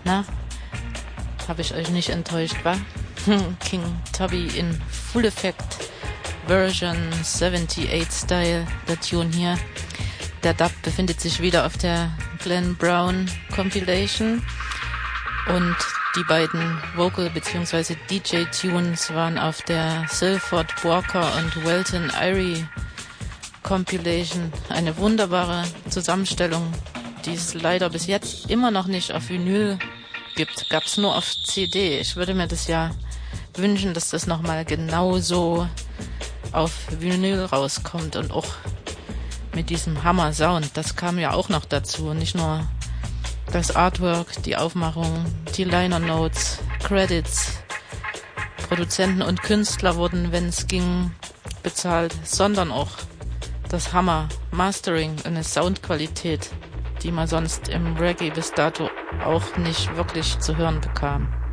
Na, habe ich euch nicht enttäuscht, wa? King Tubby in Full Effect Version 78 Style, der Tune hier. Der Dub befindet sich wieder auf der Glenn Brown Compilation und die beiden Vocal- bzw. DJ-Tunes waren auf der Silford Walker und Welton Irie Compilation. Eine wunderbare Zusammenstellung, die es leider bis jetzt immer noch nicht auf Vinyl gibt. Gab's nur auf CD. Ich würde mir das ja wünschen, dass das nochmal genauso auf Vinyl rauskommt und auch mit diesem Hammer-Sound. Das kam ja auch noch dazu. Nicht nur das Artwork, die Aufmachung, die Liner Notes, Credits, Produzenten und Künstler wurden, wenn es ging, bezahlt, sondern auch das Hammer, Mastering und eine Soundqualität, die man sonst im Reggae bis dato auch nicht wirklich zu hören bekam.